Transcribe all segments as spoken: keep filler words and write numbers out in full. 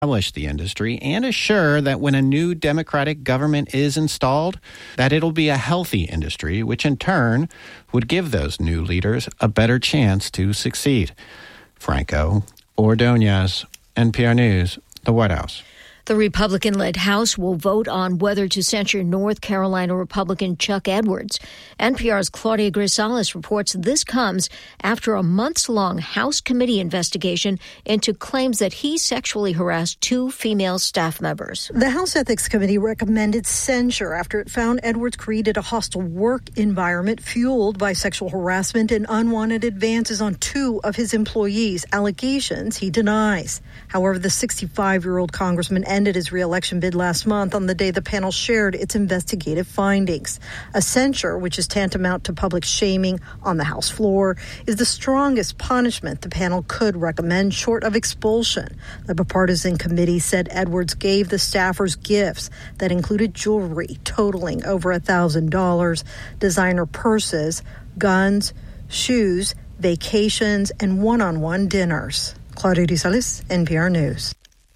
establish the industry and assure that when a new Democratic government is installed, that it'll be a healthy industry, which in turn would give those new leaders a better chance to succeed. Franco Ordonez, N P R News, the White House. The Republican-led House will vote on whether to censure North Carolina Republican Chuck Edwards. N P R's Claudia Grisales reports this comes after a months-long House committee investigation into claims that he sexually harassed two female staff members. The House Ethics Committee recommended censure after it found Edwards created a hostile work environment fueled by sexual harassment and unwanted advances on two of his employees, allegations he denies. However, the sixty-five-year-old congressman ended his re-election bid last month on the day the panel shared its investigative findings. A censure, which is tantamount to public shaming on the House floor, is the strongest punishment the panel could recommend short of expulsion. The bipartisan committee said Edwards gave the staffers gifts that included jewelry totaling over one thousand dollars, designer purses, guns, shoes, vacations, and one-on-one dinners. Claudia Grisales, N P R News.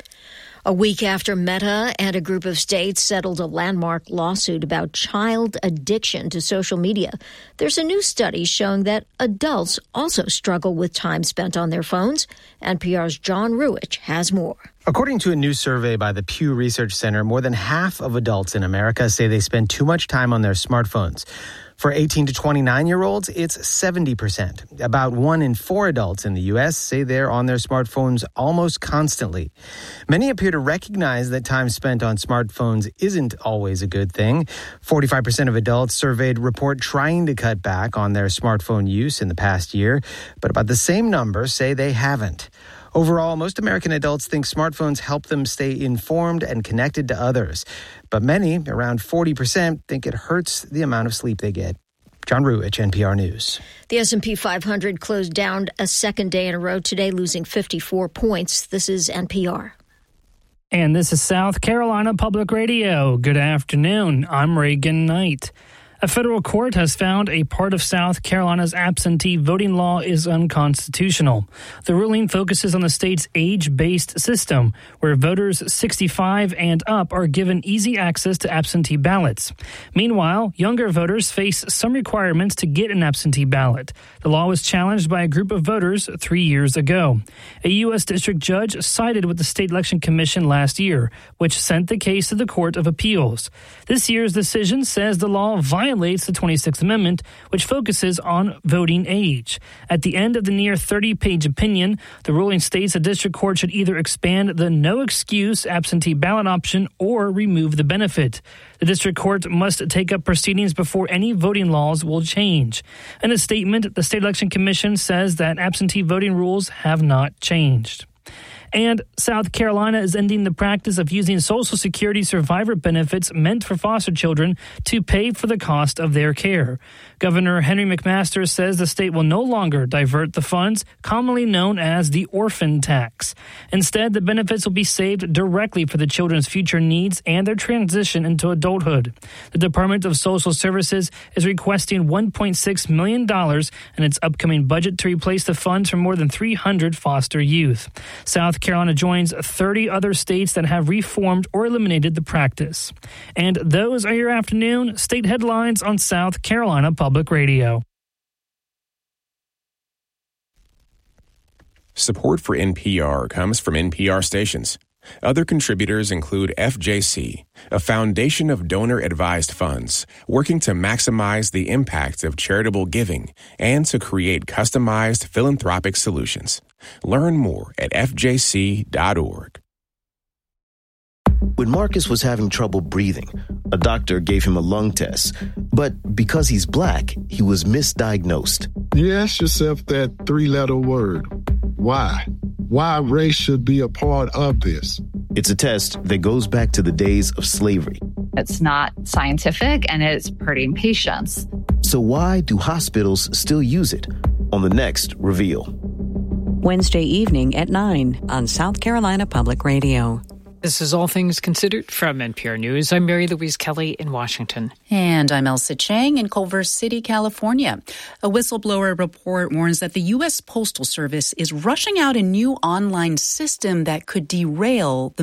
A week after Meta and a group of states settled a landmark lawsuit about child addiction to social media, there's a new study showing that adults also struggle with time spent on their phones. N P R's John Ruich has more. According to a new survey by the Pew Research Center, more than half of adults in America say they spend too much time on their smartphones. For eighteen to twenty-nine-year-olds, it's seventy percent. About one in four adults in the U S say they're on their smartphones almost constantly. Many appear to recognize that time spent on smartphones isn't always a good thing. forty-five percent of adults surveyed report trying to cut back on their smartphone use in the past year, but about the same number say they haven't. Overall, most American adults think smartphones help them stay informed and connected to others. But many, around forty percent, think it hurts the amount of sleep they get. John Ruich, N P R News. The S and P five hundred closed down a second day in a row today, losing fifty-four points. This is N P R. And this is South Carolina Public Radio. Good afternoon. I'm Reagan Knight. A federal court has found a part of South Carolina's absentee voting law is unconstitutional. The ruling focuses on the state's age-based system, where voters sixty-five and up are given easy access to absentee ballots. Meanwhile, younger voters face some requirements to get an absentee ballot. The law was challenged by a group of voters three years ago. A U S district judge sided with the State Election Commission last year, which sent the case to the Court of Appeals. This year's decision says the law violates the twenty-sixth Amendment, which focuses on voting age. At the end of the near thirty-page opinion, the ruling states the district court should either expand the no-excuse absentee ballot option or remove the benefit. The district court must take up proceedings before any voting laws will change. In a statement, the State Election Commission says that absentee voting rules have not changed. And South Carolina is ending the practice of using Social Security survivor benefits meant for foster children to pay for the cost of their care. Governor Henry McMaster says the state will no longer divert the funds, commonly known as the orphan tax. Instead, the benefits will be saved directly for the children's future needs and their transition into adulthood. The Department of Social Services is requesting one point six million dollars in its upcoming budget to replace the funds for more than three hundred foster youth. South Carolina joins thirty other states that have reformed or eliminated the practice. And those are your afternoon state headlines on South Carolina Public Radio. Support for N P R comes from N P R stations. Other contributors include F J C, a foundation of donor-advised funds working to maximize the impact of charitable giving and to create customized philanthropic solutions. Learn more at f j c dot org. When Marcus was having trouble breathing, a doctor gave him a lung test. But because he's black, he was misdiagnosed. You ask yourself that three-letter word, why? Why race should be a part of this? It's a test that goes back to the days of slavery. It's not scientific, and it's hurting patients. So why do hospitals still use it? On the next Reveal. Wednesday evening at nine on South Carolina Public Radio. This is All Things Considered from N P R News. I'm Mary Louise Kelly in Washington. And I'm Elsa Chang in Culver City, California. A whistleblower report warns that the U S Postal Service is rushing out a new online system that could derail the